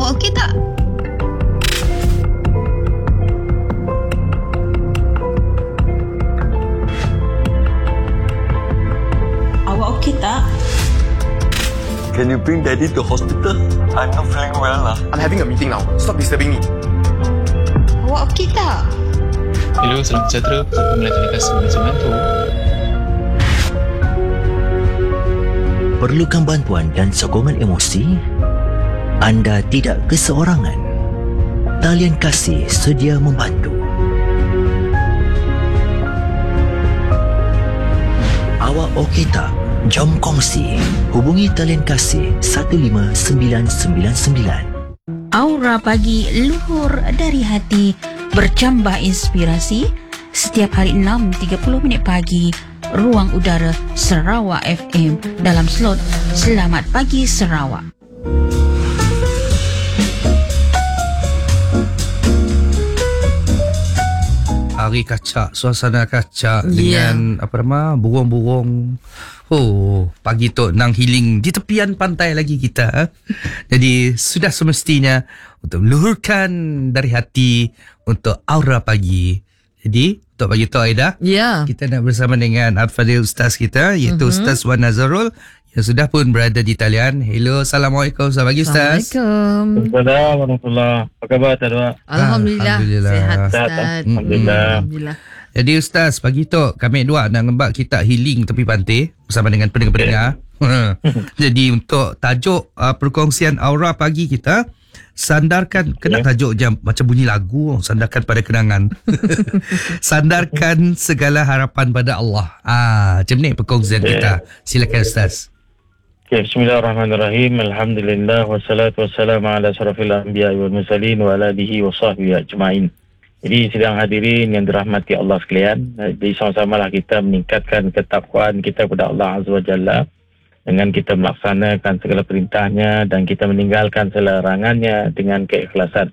Awak okey tak? Awak okey tak? Can you bring daddy to hospital? I'm not feeling well lah. I'm having a meeting now. Stop disturbing me. Awak okey tak? Hello, salam sejahtera. Saya Melati Kasih tu. Perlukan bantuan dan sokongan emosi? Anda tidak keseorangan. Talian Kasih sedia membantu. Awak okey tak? Jom kongsi. Hubungi Talian Kasih 15999. Aura pagi luhur dari hati, bercambah inspirasi. Setiap hari 6.30 pagi, Ruang Udara Sarawak FM dalam slot Selamat Pagi Sarawak. Hari kacak, suasana kacak dengan burung-burung. Oh, pagi tu nang healing di tepian pantai lagi kita. Jadi sudah semestinya untuk meluhurkan dari hati untuk aura pagi. Jadi untuk pagi tu Aida, kita nak bersama dengan Al-Fadil Ustaz kita, iaitu Ustaz Wan Nazarul yang sudah pun berada di talian. Hello, Assalamualaikum. Selamat pagi Ustaz. Assalamualaikum. Assalamualaikum warahmatullahi. Apa khabar Tuan? Alhamdulillah. Sehat Ustaz. Alhamdulillah. Jadi Ustaz, pagi tu kami dua nak ngembak kita healing tepi pantai bersama dengan pendengar-pendengar. Jadi untuk tajuk perkongsian aura pagi kita, sandarkan, kena tajuk jam macam bunyi lagu, sandarkan pada kenangan. Sandarkan segala harapan pada Allah. Macam ni perkongsian kita. Silakan Ustaz. Bismillahirrahmanirrahim. Alhamdulillah wassalatu wassalamu ala asyrafil anbiya'i wal mursalin wa ala alihi wa sahbihi ajma'in. Jadi sidang hadirin yang dirahmati Allah sekalian, jadi sama-samalah kita meningkatkan ketakwaan kita kepada Allah Azza wa Jalla dengan kita melaksanakan segala perintahnya dan kita meninggalkan segala larangannya dengan keikhlasan.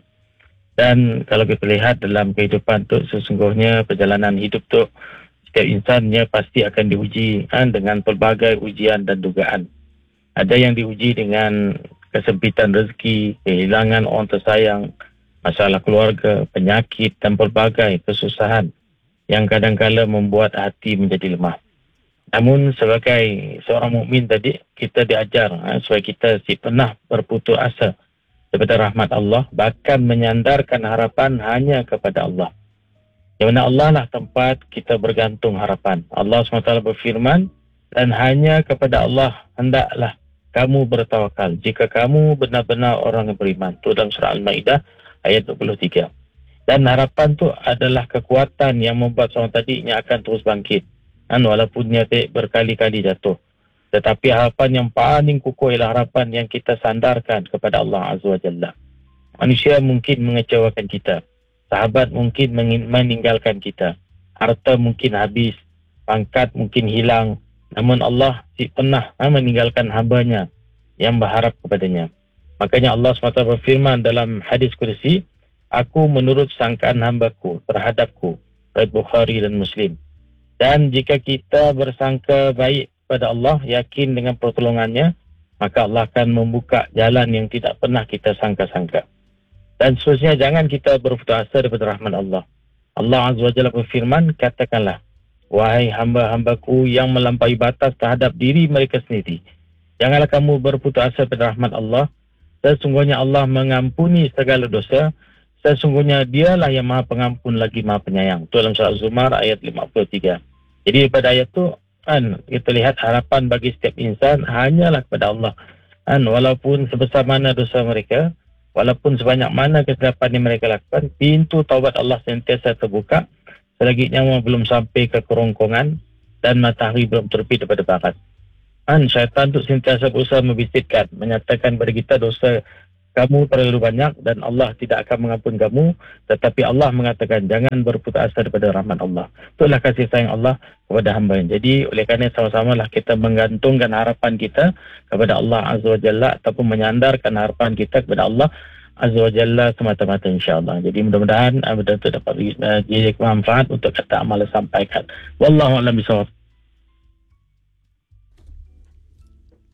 Dan kalau kita lihat dalam kehidupan tu, sesungguhnya perjalanan hidup tu setiap insannya pasti akan diuji dengan pelbagai ujian dan dugaan. Ada yang diuji dengan kesempitan rezeki, kehilangan orang tersayang, masalah keluarga, penyakit dan pelbagai kesusahan yang kadang-kala membuat hati menjadi lemah. Namun sebagai seorang mukmin tadi, kita diajar supaya kita si pernah berputus asa daripada rahmat Allah, bahkan menyandarkan harapan hanya kepada Allah. Yang mana Allah lah tempat kita bergantung harapan. Allah SWT berfirman, dan hanya kepada Allah hendaklah kamu bertawakal jika kamu benar-benar orang yang beriman. Itu dalam surah Al-Ma'idah ayat 23. Dan harapan tu adalah kekuatan yang membuat seorang tadi yang akan terus bangkit. Walaupun dia berkali-kali jatuh. Tetapi harapan yang paling kukuh ialah harapan yang kita sandarkan kepada Allah Azza wa Jalla. Manusia mungkin mengecewakan kita. Sahabat mungkin meninggalkan kita. Harta mungkin habis. Pangkat mungkin hilang. Namun Allah pernah meninggalkan hamba-Nya yang berharap kepadanya. Makanya Allah SWT berfirman dalam hadis kursi, aku menurut sangkaan hambaku terhadapku. Riwayat Bukhari dan Muslim. Dan jika kita bersangka baik kepada Allah, yakin dengan pertolongannya, maka Allah akan membuka jalan yang tidak pernah kita sangka-sangka. Dan seterusnya, jangan kita berputus asa daripada rahmat Allah. Allah Azza wa Jalla berfirman, katakanlah, wahai hamba-hambaku yang melampaui batas terhadap diri mereka sendiri, janganlah kamu berputus asa pada rahmat Allah. Sesungguhnya Allah mengampuni segala dosa. Sesungguhnya dialah yang maha pengampun lagi maha penyayang. Itu dalam surah Az-Zumar ayat 53. Jadi pada ayat itu kita lihat harapan bagi setiap insan hanyalah kepada Allah. Walaupun sebesar mana dosa mereka, walaupun sebanyak mana kesilapan yang mereka lakukan, pintu taubat Allah sentiasa terbuka selagi nyawa belum sampai ke kerongkongan dan matahari belum terbit daripada barat. Syaitan itu sentiasa berusaha membisikkan, menyatakan kepada kita dosa kamu terlalu banyak dan Allah tidak akan mengampun kamu. Tetapi Allah mengatakan jangan berputus asa daripada rahmat Allah. Itulah kasih sayang Allah kepada hamba. Jadi oleh kerana sama-samalah kita menggantungkan harapan kita kepada Allah Azza wa Jalla ataupun menyandarkan harapan kita kepada Allah Azza wa Jalla semata-mata, insya-Allah. Jadi mudah-mudahan betul-betul dapat jadi manfaat untuk kata amal sampaikan. Wallahu a'lam bishawab.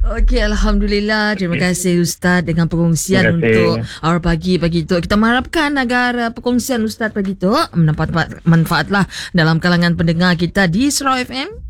Okey, Alhamdulillah. Terima kasih Ustaz dengan perkongsian untuk Awal Pagi itu. Kita mengharapkan agar perkongsian Ustaz pagi itu mendapat manfaatlah dalam kalangan pendengar kita di Surau FM.